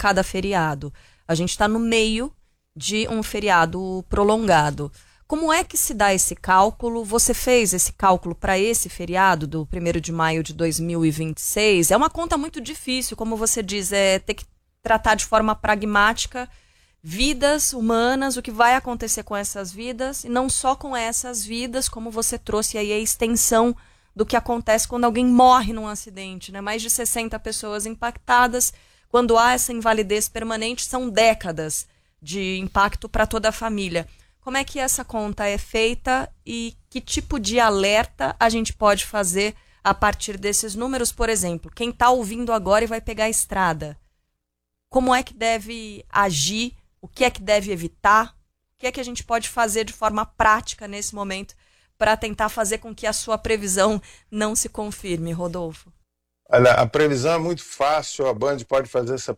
cada feriado. A gente está no meio de um feriado prolongado. Como é que se dá esse cálculo? Você fez esse cálculo para esse feriado do 1º de maio de 2026? É uma conta muito difícil, como você diz, ter que tratar de forma pragmática vidas humanas, o que vai acontecer com essas vidas, e não só com essas vidas, como você trouxe aí a extensão do que acontece quando alguém morre num acidente, né? Mais de 60 pessoas impactadas. Quando há essa invalidez permanente, são décadas de impacto para toda a família. Como é que essa conta é feita e que tipo de alerta a gente pode fazer a partir desses números? Por exemplo, quem está ouvindo agora e vai pegar a estrada, como é que deve agir? O que é que deve evitar? O que é que a gente pode fazer de forma prática nesse momento para tentar fazer com que a sua previsão não se confirme, Rodolfo? Olha, a previsão é muito fácil, a Band pode fazer essa